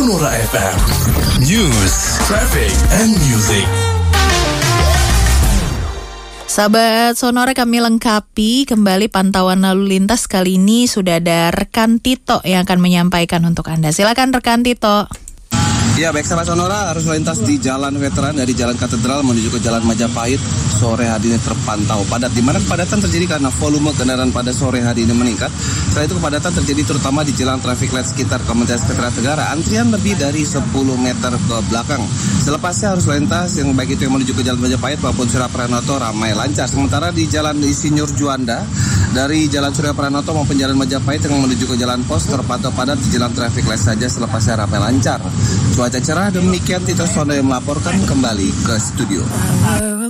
Sonora FM. News, traffic, and music. Sahabat Sonora, kami lengkapi kembali pantauan lalu lintas. Kali ini sudah ada rekan Tito yang akan menyampaikan untuk Anda. Silakan rekan Tito. Ya, baik sahabat Sonora, arus lalu lintas di Jalan Veteran dari Jalan Katedral menuju ke Jalan Majapahit sore hari ini terpantau padat, di mana kepadatan terjadi karena volume kendaraan pada sore hari ini meningkat. Selain itu kepadatan terjadi terutama di jalan traffic light sekitar Kementerian Sekretariat Negara, antrian lebih dari 10 meter ke belakang. Selepasnya arus lalu lintas yang baik itu yang menuju ke Jalan Majapahit maupun Surya Pranoto ramai lancar. Sementara di Jalan Insinyur Juanda dari Jalan Surya Pranoto maupun Jalan Majapahit yang menuju ke Jalan Pos terpantau padat di jalan traffic light saja, selepasnya ramai lancar. Cuaca cerah, demikian Tito Sono yang melaporkan kembali ke studio.